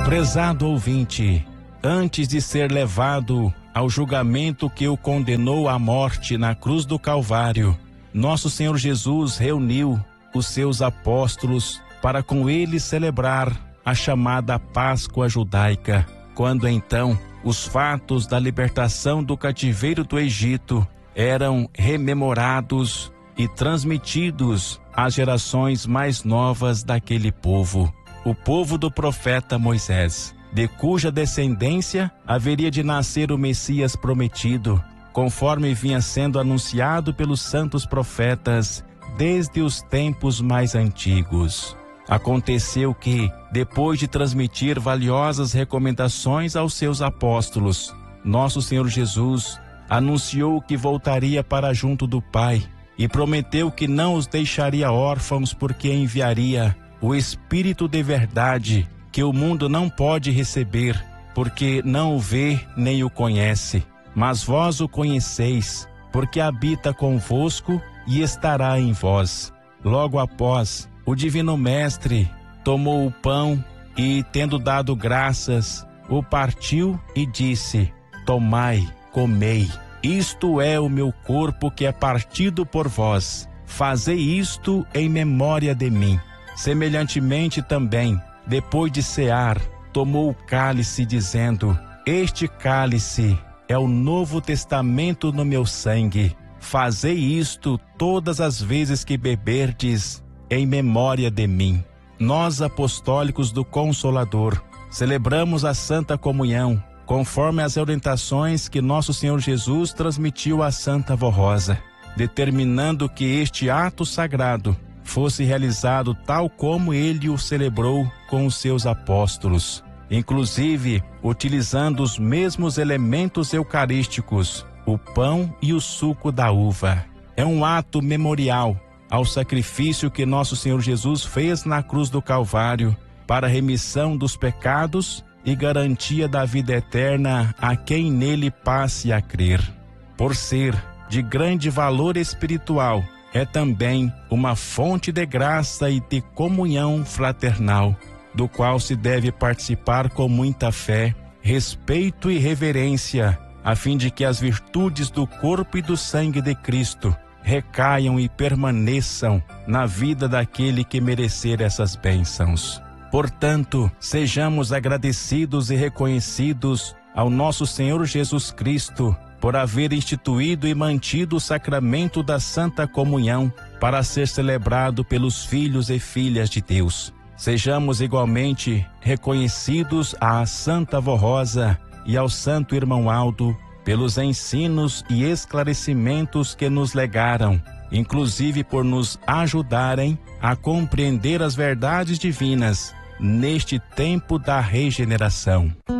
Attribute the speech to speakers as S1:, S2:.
S1: Prezado ouvinte, antes de ser levado ao julgamento que o condenou à morte na cruz do Calvário, nosso Senhor Jesus reuniu os seus apóstolos para com eles celebrar a chamada Páscoa judaica, quando então os fatos da libertação do cativeiro do Egito eram rememorados e transmitidos às gerações mais novas daquele povo, o povo do profeta Moisés, de cuja descendência haveria de nascer o Messias prometido, conforme vinha sendo anunciado pelos santos profetas desde os tempos mais antigos. Aconteceu que, depois de transmitir valiosas recomendações aos seus apóstolos, nosso Senhor Jesus anunciou que voltaria para junto do Pai e prometeu que não os deixaria órfãos, porque enviaria o Espírito de verdade, que o mundo não pode receber, porque não o vê nem o conhece. Mas vós o conheceis, porque habita convosco e estará em vós. Logo após, o Divino Mestre tomou o pão e, tendo dado graças, o partiu e disse: Tomai, comei, isto é o meu corpo que é partido por vós. Fazei isto em memória de mim. Semelhantemente também, depois de cear, tomou o cálice, dizendo: Este cálice é o Novo Testamento no meu sangue. Fazei isto todas as vezes que beberdes, em memória de mim. Nós, apostólicos do Consolador, celebramos a Santa Comunhão, conforme as orientações que nosso Senhor Jesus transmitiu à Santa Vó Rosa, determinando que este ato sagrado fosse realizado tal como ele o celebrou com os seus apóstolos, inclusive utilizando os mesmos elementos eucarísticos, o pão e o suco da uva. É um ato memorial ao sacrifício que nosso Senhor Jesus fez na cruz do Calvário para a remissão dos pecados e garantia da vida eterna a quem nele passe a crer. Por ser de grande valor espiritual, é também uma fonte de graça e de comunhão fraternal, do qual se deve participar com muita fé, respeito e reverência, a fim de que as virtudes do corpo e do sangue de Cristo recaiam e permaneçam na vida daquele que merecer essas bênçãos. Portanto, sejamos agradecidos e reconhecidos ao nosso Senhor Jesus Cristo por haver instituído e mantido o sacramento da Santa Comunhão para ser celebrado pelos filhos e filhas de Deus. Sejamos igualmente reconhecidos à Santa Vó Rosa e ao Santo Irmão Aldo pelos ensinos e esclarecimentos que nos legaram, inclusive por nos ajudarem a compreender as verdades divinas neste tempo da regeneração.